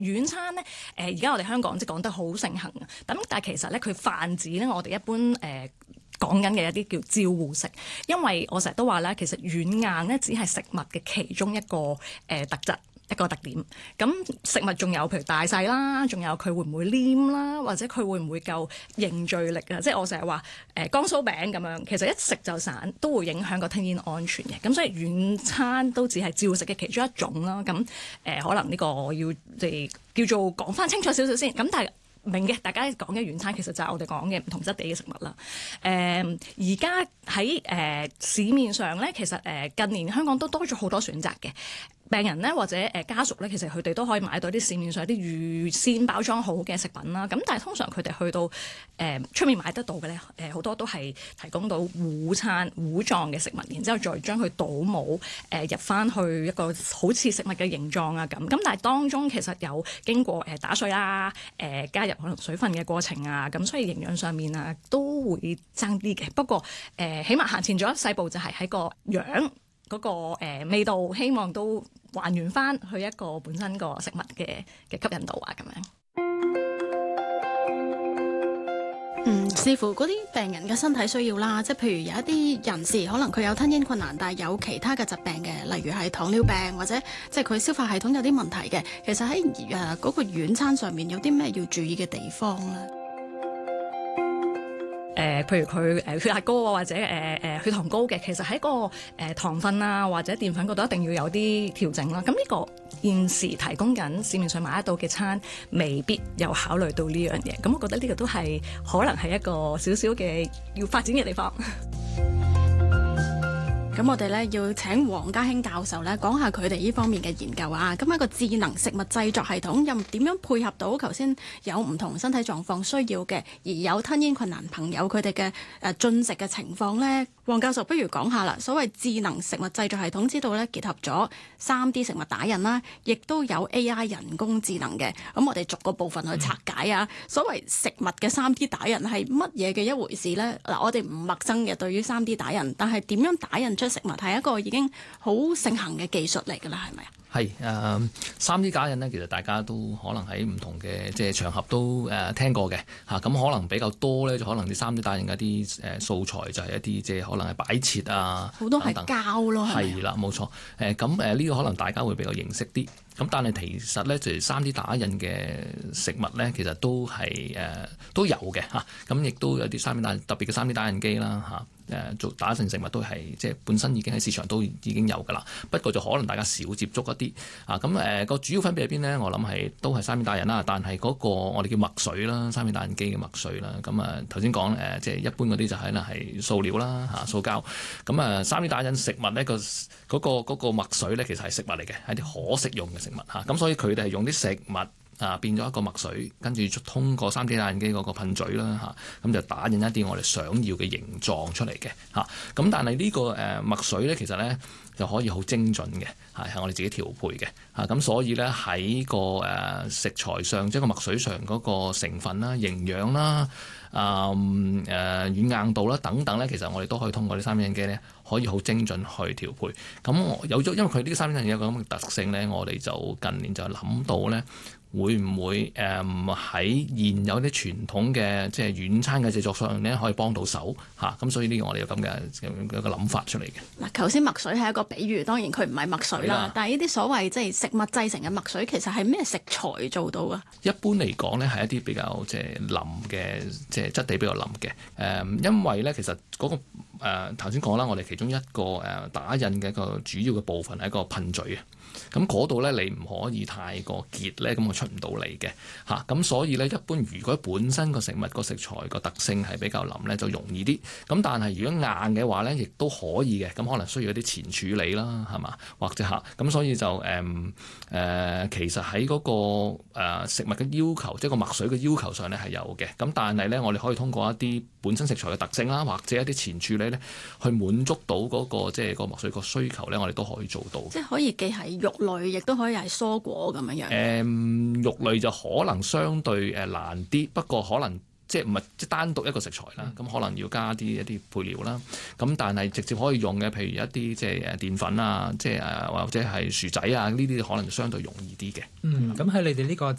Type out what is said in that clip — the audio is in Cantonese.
軟餐咧，而家我哋香港即係講得好盛行啊。咁但係其實咧，佢泛指咧，我哋一般講緊嘅一啲叫照護食，因為我成日都話咧，其實軟硬咧只係食物嘅其中一個特質。一個特點，咁食物仲有譬如大細啦，仲有佢會唔會黏啦，或者佢會唔會夠凝聚力啊？即係我成日話江蘇餅咁樣，其實一食就散，都會影響個吞咽安全嘅。咁所以軟餐都只係照食嘅其中一種啦。咁可能呢個我要即係叫做講翻清楚少少先。咁但係明嘅，大家講嘅軟餐其實就係我哋講嘅唔同質地嘅食物啦。而家喺市面上咧，其實近年香港都多咗好多選擇嘅。病人咧或者家屬咧，其實佢哋都可以買到啲市面上啲預先包裝好嘅食品啦。咁但係通常佢哋去到出面買得到嘅咧，好多都係提供到糊餐糊狀嘅食物，然之後再將佢倒模入翻去一個好似食物嘅形狀啊咁。咁但係當中其實有經過打碎啦、加入可能水分嘅過程啊，咁所以營養上面啊都會爭啲嘅。不過起碼行前咗一細步，就係喺個樣嗰個味道，希望都還原翻去一個本身個食物嘅吸引度啊咁樣。 視乎嗰啲病人嘅身體需要啦，即係譬如有一啲人士可能佢有吞咽困難，但係有其他嘅疾病嘅，例如係糖尿病或者即係佢消化系統有啲問題嘅，其實喺嗰個軟餐上面有啲咩要注意嘅地方咧？ 譬如佢血壓高啊，或者血糖高嘅，其實喺個糖分啊或者澱粉嗰度一定要有啲調整啦。咁呢個現時提供緊市面上買得到嘅餐，未必有考慮到呢樣嘢。咁我覺得呢個都係可能係一個少少嘅要發展嘅地方。 咁我哋咧要請黃家興教授咧講下佢哋呢方面嘅研究啊。咁一個智能食物製作系統又點樣配合到頭先有唔同身體狀況需要嘅，而有吞咽困難朋友佢哋嘅進食嘅情況呢？黃教授不如講下啦。所謂智能食物製作系統，知道咧結合咗 3D 食物打印啦，亦都有 AI 人工智能嘅。咁我哋逐個部分去拆解啊。所謂食物嘅 3D 打印係乜嘢嘅一回事呢？嗱，我哋唔陌生嘅對於 3D 打印，但係點樣打印出食物係一個已經好盛行嘅技術嚟㗎啦，係咪啊？ 係3D 打印咧，其實大家都可能喺唔同嘅即係場合都聽過嘅嚇。咁可能比較多咧，就可能啲3D 打印嘅一啲素材就係一啲即係可能係擺設啊， 好多係膠咯， 係啦，冇錯。咁呢個可能大家會比較認識啲。咁但係其實咧，就係 3D 打印嘅食物咧，其實都係都有嘅嚇。咁亦都有啲3D 打印特別嘅3D 打印機啦嚇。做打成食物都係即係本身已經喺市場都已經有㗎啦。不過就可能大家少接觸一啲啊。咁個主要分別喺邊呢？我諗係都係 3D 打印啦，但係嗰個我哋叫墨水啦，3D 打印機嘅墨水啦。咁頭先講即係一般嗰啲就可能係塑料啦嚇，塑膠。咁3D 打印食物呢嗰個墨水咧，其實係食物嚟嘅，係啲可食用嘅食物嚇。咁所以佢哋係用啲食物變咗一個墨水，跟住通過 3D 打印機嗰個噴嘴啦嚇，咁就打印一啲我哋想要嘅形狀出嚟嘅嚇。咁但係呢個墨水咧，其實咧就可以好精準嘅，係我哋自己調配嘅嚇。咁所以咧喺個食材上，即係個墨水上嗰個成分啦、營養啦、軟硬度啦等等咧，其實我哋都可以通過啲 3D 打印機咧，可以好精準去調配。咁有咗，因為佢呢個3D 打印機有個咁嘅特性咧，我哋就近年就諗到咧。會唔會喺現有啲傳統嘅即係軟餐嘅製作上咧，可以幫到手嚇？咁所以呢個我哋有咁嘅一個諗法出嚟嘅。 嗱，頭先墨水係一個比喻，當然佢唔係墨水啦。但係呢啲所謂即係食物製成嘅墨水，其實係咩食材做到啊？ 一般嚟講咧，係一啲比較即係腍嘅，即係質地比較腍嘅。因為咧，其實嗰個頭先講啦，我哋其中一個打印嘅一個主要嘅部分係一個噴嘴啊。咁嗰度咧，你唔可以太過結咧，咁我出唔到嚟嘅嚇。咁所以咧，一般如果本身個食物個食材個特性係比較腍咧，就容易啲。咁但係如果硬嘅話咧，亦都可以嘅。咁可能需要一啲前處理啦，係嘛？或者嚇。咁所以就其實喺嗰個食物嘅要求，即係個墨水嘅要求上咧係有嘅。咁但係咧，我哋可以通過一啲本身食材嘅特性啦，或者一啲前處理咧，去滿足到嗰個即係個墨水個需求咧，我哋都可以做到。 即係可以既係肉類，亦都可以係蔬果咁樣樣。 肉類就可能相對難啲，不過可能即係唔係即係單獨一個食材啦，咁可能要加一啲配料啦。咁但係直接可以用嘅，譬如一啲即係澱粉啊，即係或者係薯仔啊，呢啲可能相對容易啲嘅。 咁喺你哋呢個